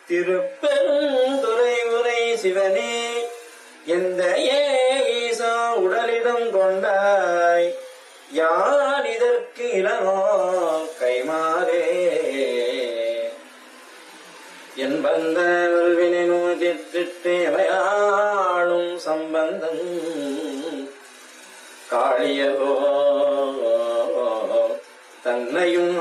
திருப்பெருந்துறை உரை சிவனே எந்த ஈசா உடலிடம் கொண்டாய் யார் இதற்கு இளனோ கைமாறே என் பந்த வல்வினை நோதிட்டேவையாளும் சம்பந்தம் காளியகோ தன்னையும்